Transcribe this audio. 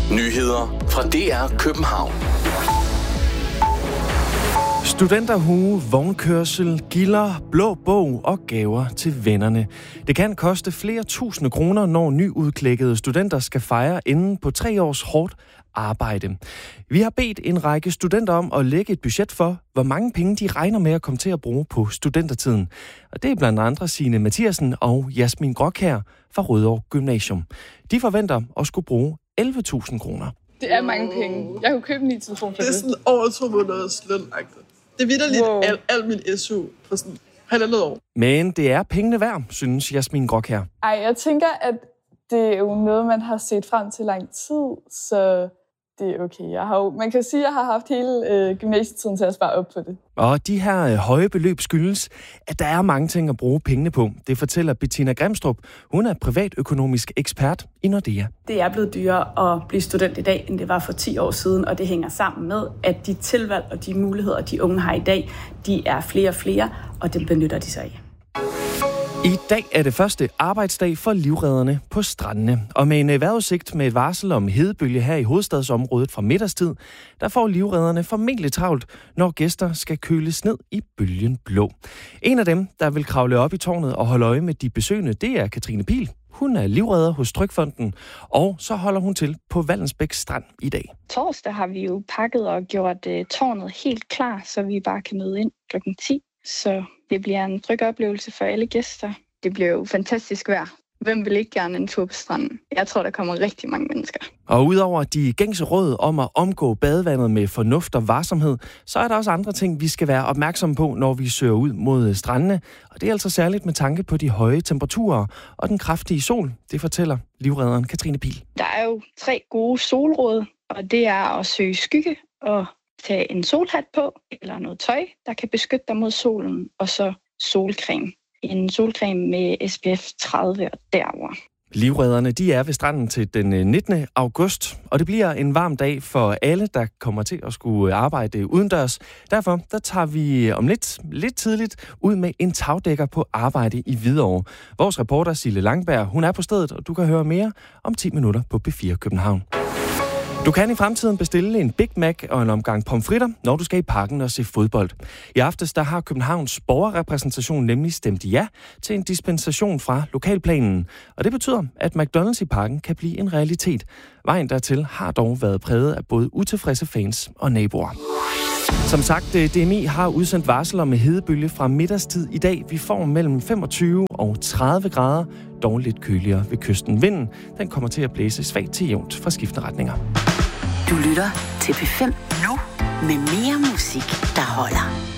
Nyheder fra DR København. Studenterhue, vognkørsel, gilder, blå bog og gaver til vennerne. Det kan koste flere tusinde kroner, når nyudklækkede studenter skal fejre enden på 3 års hårdt arbejde. Vi har bedt en række studenter om at lægge et budget for, hvor mange penge de regner med at komme til at bruge på studentertiden. Og det er blandt andre Signe Mathiasen og Jasmin Grokær fra Rødovre Gymnasium. De forventer at skulle bruge 11.000 kroner. Det er mange penge. Jeg kunne købe en ny telefon for det. Det er sådan over 2 måneders løn-agtigt. Det er vitterligt al min SU på sådan 1,5 år. Men det er pengene værd, synes Jasmin Grokær. Ej, jeg tænker, at det er jo noget, man har set frem til lang tid, så det er okay. Man kan sige, at jeg har haft hele gymnasietiden til at spare op på det. Og de her høje beløb skyldes, at der er mange ting at bruge pengene på. Det fortæller Bettina Grimstrup. Hun er privatøkonomisk ekspert i Nordea. Det er blevet dyrere at blive student i dag, end det var for 10 år siden, og det hænger sammen med, at de tilvalg og de muligheder, de unge har i dag, de er flere og flere, og det benytter de sig af. I dag er det første arbejdsdag for livredderne på strandene. Og med en vejrudsigt med et varsel om hedebølge her i hovedstadsområdet fra middagstid, der får livredderne formentlig travlt, når gæster skal køles ned i bølgen blå. En af dem, der vil kravle op i tårnet og holde øje med de besøgende, det er Katrine Pihl. Hun er livredder hos Trygfonden, og så holder hun til på Vallensbæk Strand i dag. Torsdag har vi jo pakket og gjort tårnet helt klar, så vi bare kan møde ind klokken 10. Så det bliver en tryg oplevelse for alle gæster. Det bliver jo fantastisk vejr. Hvem vil ikke gerne en tur på stranden? Jeg tror, der kommer rigtig mange mennesker. Og udover de gængse råd om at omgå badevandet med fornuft og varsomhed, så er der også andre ting, vi skal være opmærksomme på, når vi søger ud mod strandene. Og det er altså særligt med tanke på de høje temperaturer og den kraftige sol. Det fortæller livredderen Katrine Pihl. Der er jo 3 gode solråd, og det er at søge skygge og tage en solhat på, eller noget tøj, der kan beskytte dig mod solen, og så solcreme. En solcreme med SPF 30 og derover. Livredderne, de er ved stranden til den 19. august, og det bliver en varm dag for alle, der kommer til at skulle arbejde udendørs. Derfor der tager vi om lidt tidligt ud med en tagdækker på arbejde i Hvidovre. Vores reporter Sille Langberg, hun er på stedet, og du kan høre mere om 10 minutter på B4 København. Du kan i fremtiden bestille en Big Mac og en omgang pomfritter, når du skal i parken og se fodbold. I aftes der har Københavns borgerrepræsentation nemlig stemt ja til en dispensation fra lokalplanen. Og det betyder, at McDonald's i parken kan blive en realitet. Vejen dertil har dog været præget af både utilfredse fans og naboer. Som sagt, DMI har udsendt varsel om hedebølge fra middagstid i dag. Vi får mellem 25 og 30 grader, dog lidt køligere ved kysten. Vinden, den kommer til at blæse svagt til jævnt fra skiftende retninger. Du lytter til P5 nu med mere musik, der holder.